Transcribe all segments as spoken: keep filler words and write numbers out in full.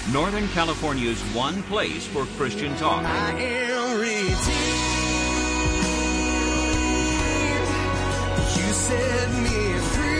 Northern California's one place for Christian talk. I am redeemed. You set me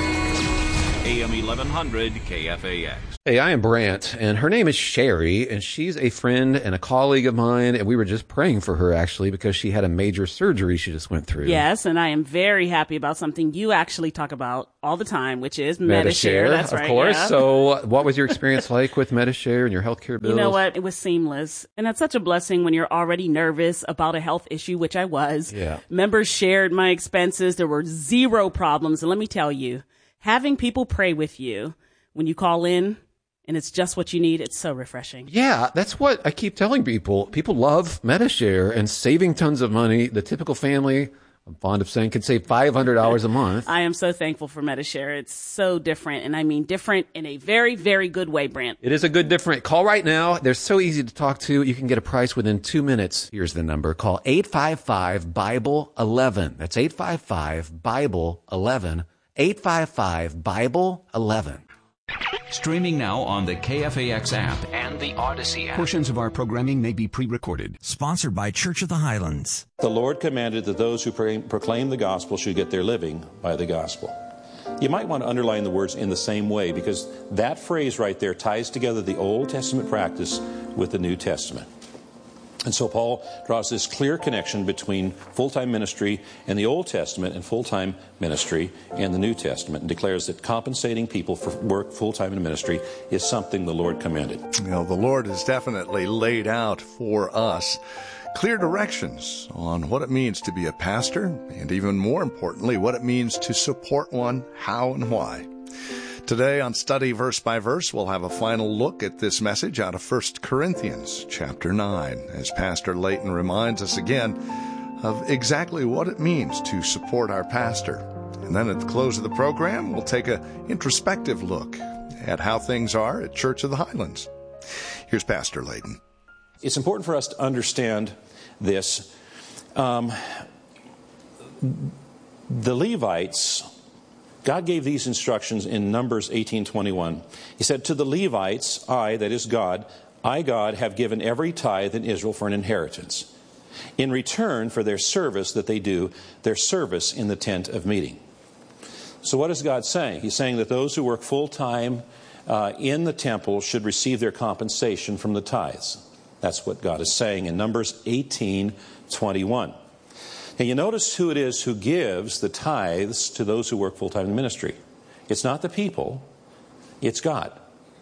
free. A M eleven hundred K F A X. Hey, I am Brant, and her name is Sherry, and she's a friend and a colleague of mine, and we were just praying for her, actually, because she had a major surgery she just went through. Yes, and I am very happy about something you actually talk about all the time, which is Medi-Share. That's right. Of course. Yeah. So what was your experience like with Medi-Share and your healthcare bills? You know what? It was seamless. And that's such a blessing when you're already nervous about a health issue, which I was. Yeah. Members shared my expenses. There were zero problems. And let me tell you, having people pray with you when you call in, and it's just what you need, it's so refreshing. Yeah, that's what I keep telling people. People love Medi-Share and saving tons of money. The typical family, I'm fond of saying, can save five hundred dollars a month. I am so thankful for Medi-Share. It's so different, and I mean different in a very, very good way, Brant. It is a good different. Call right now. They're so easy to talk to. You can get a price within two minutes. Here's the number. Call eight five five, Bible eleven. That's eight five five, Bible eleven. eight five five, Bible eleven. Streaming now on the K F A X app and the Odyssey app. Portions of our programming may be pre-recorded. Sponsored by Church of the Highlands. The Lord commanded that those who proclaim the gospel should get their living by the gospel. You might want to underline the words "in the same way," because that phrase right there ties together the Old Testament practice with the New Testament. And so Paul draws this clear connection between full-time ministry in the Old Testament and full-time ministry in the New Testament, and declares that compensating people for work full-time in ministry is something the Lord commanded. You know, the Lord has definitely laid out for us clear directions on what it means to be a pastor, and even more importantly, what it means to support one, how and why. Today on Study Verse by Verse, we'll have a final look at this message out of First Corinthians chapter nine, as Pastor Layton reminds us again of exactly what it means to support our pastor. And then at the close of the program, we'll take an introspective look at how things are at Church of the Highlands. Here's Pastor Layton. It's important for us to understand this. Um, the Levites... God gave these instructions in Numbers eighteen twenty-one. He said, "To the Levites, I, that is God, I, God, have given every tithe in Israel for an inheritance, in return for their service that they do, their service in the tent of meeting." So what is God saying? He's saying that those who work full-time uh, in the temple should receive their compensation from the tithes. That's what God is saying in Numbers eighteen twenty-one. And you notice who it is who gives the tithes to those who work full-time in ministry. It's not the people, it's God.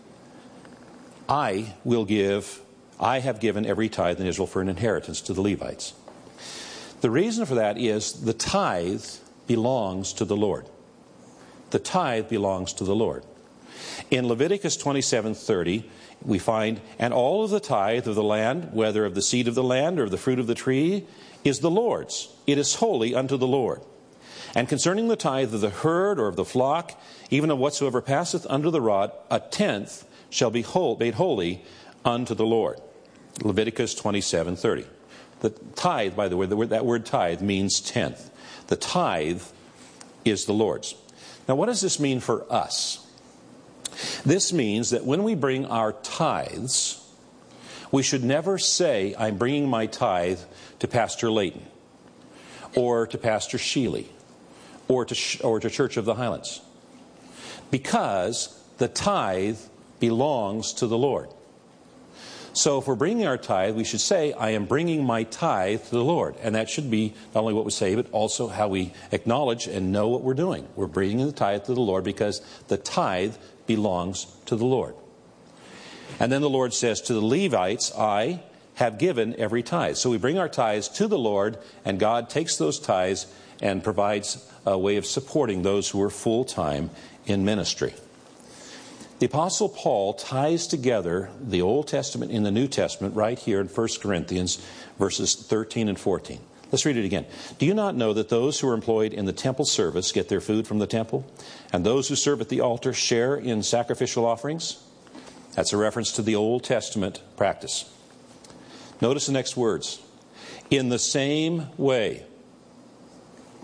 I will give, I have given every tithe in Israel for an inheritance to the Levites. The reason for that is the tithe belongs to the Lord. The tithe belongs to the Lord. In Leviticus twenty-seven thirty, we find, "And all of the tithe of the land, whether of the seed of the land or of the fruit of the tree, is the Lord's. It is holy unto the Lord. And concerning the tithe of the herd or of the flock, even of whatsoever passeth under the rod, a tenth shall be whole, made holy unto the Lord." Leviticus twenty-seven thirty. The tithe, by the way, the word, that word tithe means tenth. The tithe is the Lord's. Now, what does this mean for us? This means that when we bring our tithes, we should never say, "I'm bringing my tithe to Pastor Layton, or to Pastor Sheely, or to, or to Church of the Highlands," because the tithe belongs to the Lord. So if we're bringing our tithe, we should say, "I am bringing my tithe to the Lord." And that should be not only what we say, but also how we acknowledge and know what we're doing. We're bringing the tithe to the Lord because the tithe belongs to the Lord. And then the Lord says, "To the Levites, I have given every tithe." So we bring our tithes to the Lord, and God takes those tithes and provides a way of supporting those who are full-time in ministry. The Apostle Paul ties together the Old Testament and the New Testament right here in First Corinthians verses thirteen and fourteen. Let's read it again. "Do you not know that those who are employed in the temple service get their food from the temple, and those who serve at the altar share in sacrificial offerings?" That's a reference to the Old Testament practice. Notice the next words. "In the same way,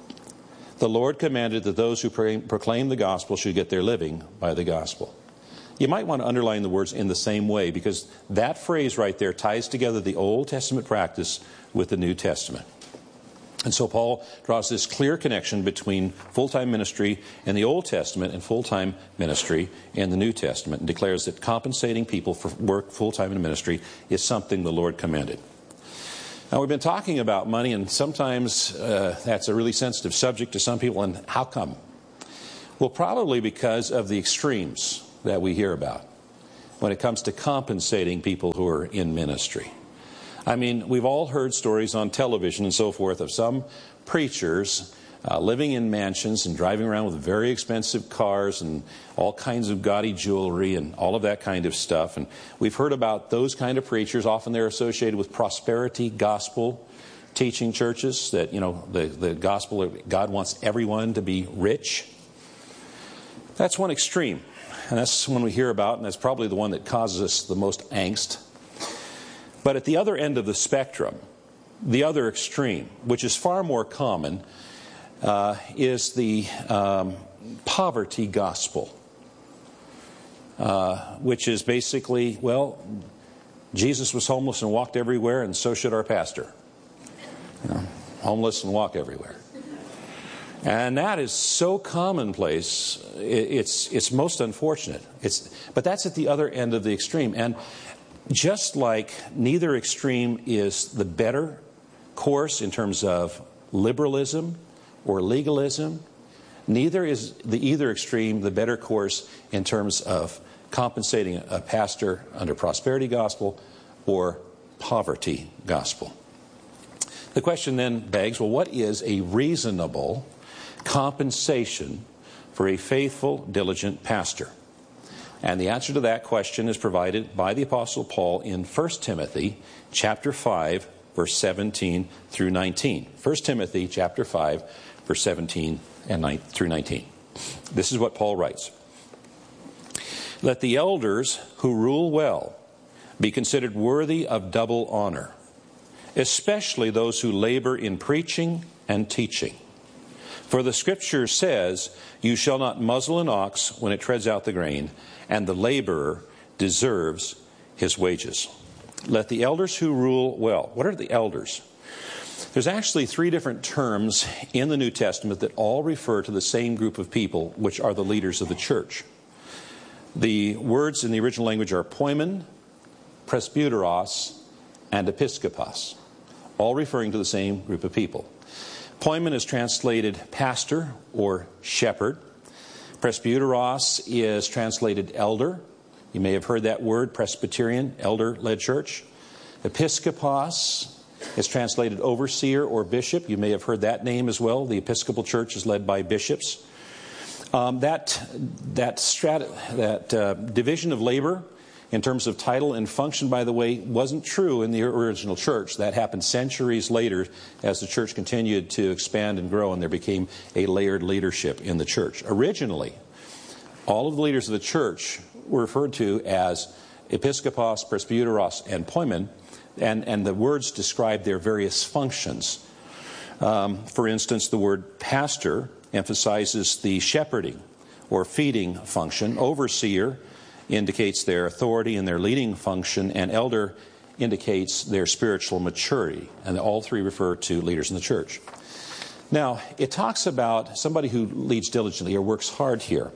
the Lord commanded that those who proclaim the gospel should get their living by the gospel." You might want to underline the words "in the same way," because that phrase right there ties together the Old Testament practice with the New Testament. And so Paul draws this clear connection between full-time ministry in the Old Testament and full-time ministry in the New Testament, and declares that compensating people for work full-time in ministry is something the Lord commended. Now, we've been talking about money, and sometimes uh, that's a really sensitive subject to some people, and how come? Well, probably because of the extremes that we hear about when it comes to compensating people who are in ministry. I mean, we've all heard stories on television and so forth of some preachers uh, living in mansions and driving around with very expensive cars and all kinds of gaudy jewelry and all of that kind of stuff. And we've heard about those kind of preachers. Often they're associated with prosperity gospel teaching churches, that, you know, the, the gospel, God wants everyone to be rich. That's one extreme. And that's one we hear about, and that's probably the one that causes us the most angst. But at the other end of the spectrum, the other extreme, which is far more common, uh, is the um, poverty gospel, uh, which is basically, well, Jesus was homeless and walked everywhere, and so should our pastor. You know, homeless and walk everywhere. And that is so commonplace, it's it's most unfortunate. It's but that's at the other end of the extreme. And just like neither extreme is the better course in terms of liberalism or legalism, neither is the either extreme the better course in terms of compensating a pastor under prosperity gospel or poverty gospel. The question then begs, well, what is a reasonable compensation for a faithful, diligent pastor? And the answer to that question is provided by the Apostle Paul in First Timothy chapter five, verse seventeen through nineteen. First Timothy chapter five, verse seventeen and through nineteen. This is what Paul writes. Let the elders who rule well be considered worthy of double honor, especially those who labor in preaching and teaching. For the Scripture says, you shall not muzzle an ox when it treads out the grain, and the laborer deserves his wages. Let the elders who rule well. What are the elders? There's actually three different terms in the New Testament that all refer to the same group of people, which are the leaders of the church. The words in the original language are poimen, presbyteros, and episkopos, all referring to the same group of people. Poimen is translated pastor or shepherd. Presbyteros is translated elder. You may have heard that word, Presbyterian, elder-led church. Episkopos is translated overseer or bishop. You may have heard that name as well. The Episcopal Church is led by bishops. Um, that that, strat- that uh, division of labor in terms of title and function, by the way, wasn't true in the original church. That happened centuries later as the church continued to expand and grow, and there became a layered leadership in the church. Originally, all of the leaders of the church were referred to as episkopos, presbyteros, and poimen, and, and the words describe their various functions. Um, for instance, the word pastor emphasizes the shepherding or feeding function. Overseer indicates their authority and their leading function, and elder indicates their spiritual maturity. And all three refer to leaders in the church. Now, it talks about somebody who leads diligently or works hard here.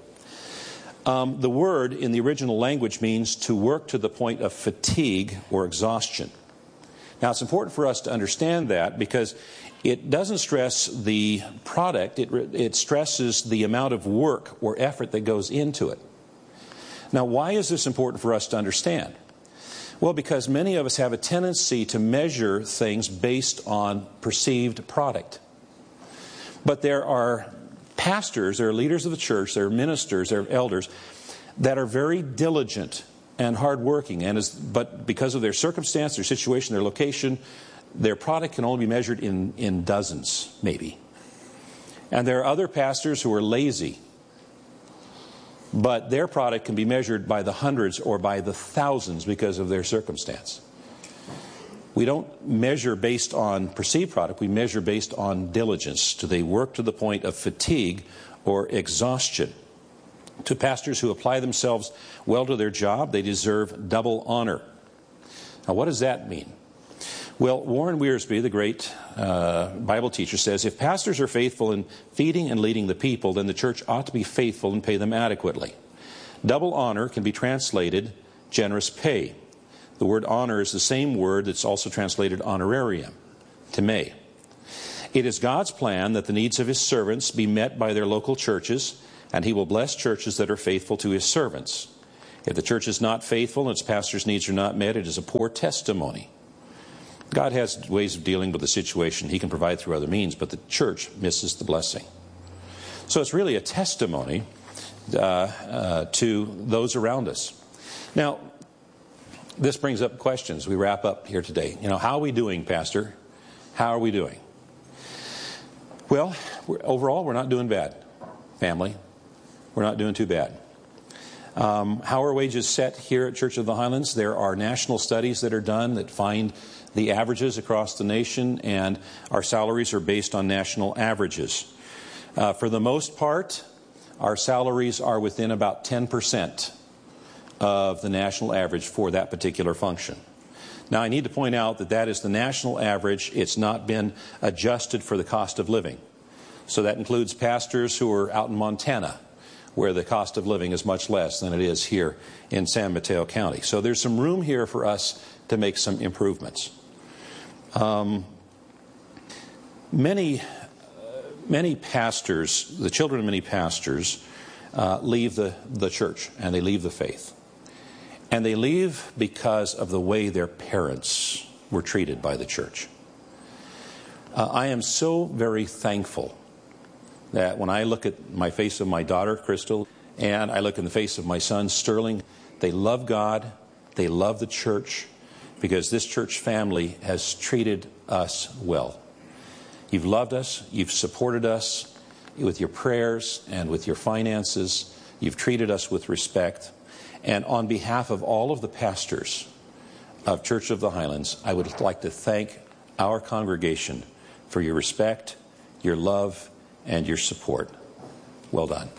Um, the word in the original language means to work to the point of fatigue or exhaustion. Now, it's important for us to understand that because it doesn't stress the product, it, it stresses the amount of work or effort that goes into it. Now, why is this important for us to understand? Well, because many of us have a tendency to measure things based on perceived product. But there are pastors, there are leaders of the church, there are ministers, there are elders that are very diligent and hardworking, and as, but because of their circumstance, their situation, their location, their product can only be measured in, in dozens, maybe. And there are other pastors who are lazy, but their product can be measured by the hundreds or by the thousands because of their circumstance. We don't measure based on perceived product, we measure based on diligence. Do they work to the point of fatigue or exhaustion? To pastors who apply themselves well to their job, they deserve double honor. Now, what does that mean? Well, Warren Wiersbe, the great uh, Bible teacher, says, if pastors are faithful in feeding and leading the people, then the church ought to be faithful and pay them adequately. Double honor can be translated generous pay. The word honor is the same word that's also translated honorarium, time. It is God's plan that the needs of His servants be met by their local churches, and He will bless churches that are faithful to His servants. If the church is not faithful and its pastor's needs are not met, it is a poor testimony. God has ways of dealing with the situation He can provide through other means, but the church misses the blessing. So it's really a testimony uh, uh, to those around us. Now, this brings up questions. We wrap up here today. You know, how are we doing, Pastor? How are we doing? Well, we're, overall, we're not doing bad, family. We're not doing too bad. Um, how are wages set here at Church of the Highlands? There are national studies that are done that find the averages across the nation, and our salaries are based on national averages. Uh, for the most part, our salaries are within about ten percent of the national average for that particular function. Now, I need to point out that that is the national average. It's not been adjusted for the cost of living. So that includes pastors who are out in Montana, where the cost of living is much less than it is here in San Mateo County. So there's some room here for us to make some improvements. Um, many, uh, many pastors, the children of many pastors, uh, leave the, the church and they leave the faith. And they leave because of the way their parents were treated by the church. Uh, I am so very thankful that when I look at my face of my daughter, Crystal, and I look in the face of my son, Sterling, they love God, they love the church, because this church family has treated us well. You've loved us, you've supported us with your prayers and with your finances, you've treated us with respect, and on behalf of all of the pastors of Church of the Highlands, I would like to thank our congregation for your respect, your love, and your support. Well done.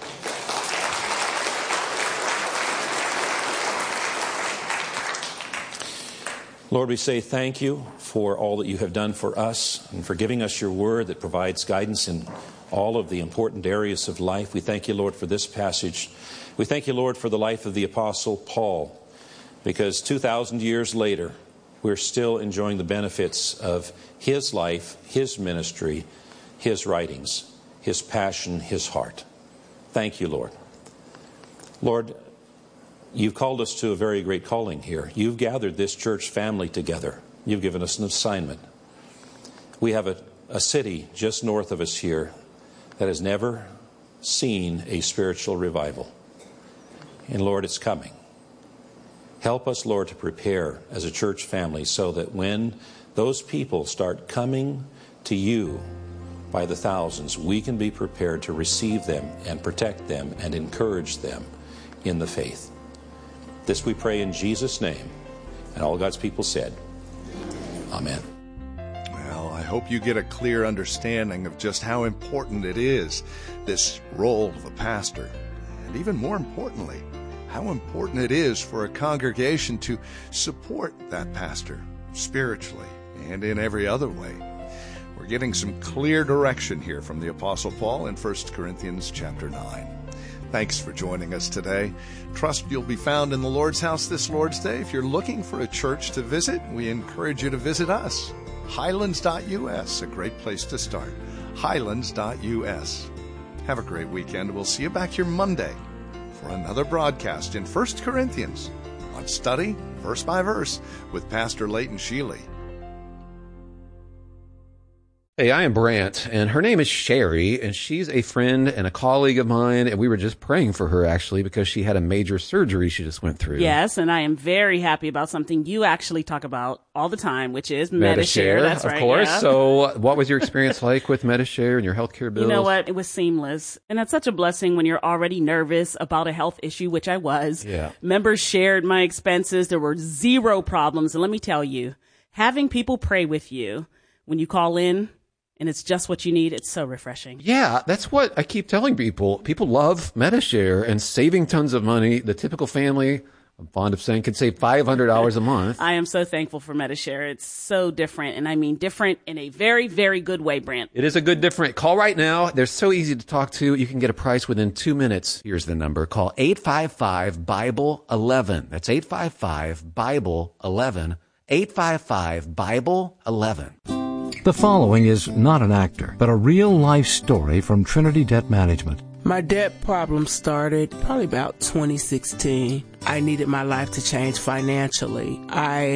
Lord, we say thank you for all that you have done for us and for giving us your word that provides guidance in all of the important areas of life. We thank you, Lord, for this passage. We thank you, Lord, for the life of the Apostle Paul, because two thousand years later, we're still enjoying the benefits of his life, his ministry, his writings, his passion, his heart. Thank you, Lord. Lord, you've called us to a very great calling here. You've gathered this church family together. You've given us an assignment. We have a, a city just north of us here that has never seen a spiritual revival. And Lord, it's coming. Help us, Lord, to prepare as a church family so that when those people start coming to you by the thousands, we can be prepared to receive them and protect them and encourage them in the faith. This we pray in Jesus' name. And all God's people said, Amen. Well, I hope you get a clear understanding of just how important it is, this role of a pastor. And even more importantly, how important it is for a congregation to support that pastor spiritually and in every other way. We're getting some clear direction here from the Apostle Paul in First Corinthians chapter nine. Thanks for joining us today. Trust you'll be found in the Lord's house this Lord's Day. If you're looking for a church to visit, we encourage you to visit us. Highlands dot U S, a great place to start. Highlands dot U S. Have a great weekend. We'll see you back here Monday for another broadcast in First Corinthians on Study Verse by Verse with Pastor Leighton Sheely. Hey, I am Brant, and her name is Sherry, and she's a friend and a colleague of mine, and we were just praying for her, actually, because she had a major surgery she just went through. Yes, and I am very happy about something you actually talk about all the time, which is Medi-Share. That's of right, course. yeah. So what was your experience like with Medi-Share and your healthcare bills? You know what? It was seamless. And that's such a blessing when you're already nervous about a health issue, which I was. Yeah. Members shared my expenses. There were zero problems. And let me tell you, having people pray with you when you call in, and it's just what you need. It's so refreshing. Yeah, that's what I keep telling people. People love Medi-Share and saving tons of money. The typical family, I'm fond of saying, can save five hundred dollars a month. I am so thankful for Medi-Share. It's so different, and I mean different in a very, very good way, Brent. It is a good different. Call right now. They're so easy to talk to. You can get a price within two minutes. Here's the number. Call eight five five, Bible eleven. That's eight five five, Bible eleven. eight five five, Bible eleven. The following is not an actor, but a real-life story from Trinity Debt Management. My debt problem started probably about twenty sixteen. I needed my life to change financially. I